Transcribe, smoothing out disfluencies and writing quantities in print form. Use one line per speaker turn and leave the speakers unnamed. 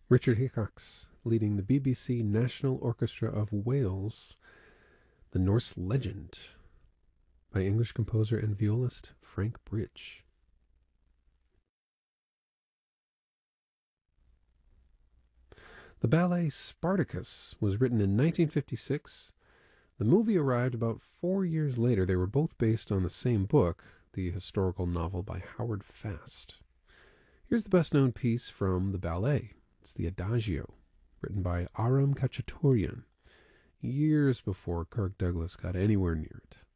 Richard Hickox leading the BBC National Orchestra of Wales, The Norse Legend by English composer and violist Frank Bridge. The ballet Spartacus was written in 1956. The movie arrived about 4 years later. They were both based on the same book, the historical novel by Howard Fast. Here's the best-known piece from the ballet. It's the Adagio, written by Aram Khachaturian, years before Kirk Douglas got anywhere near it.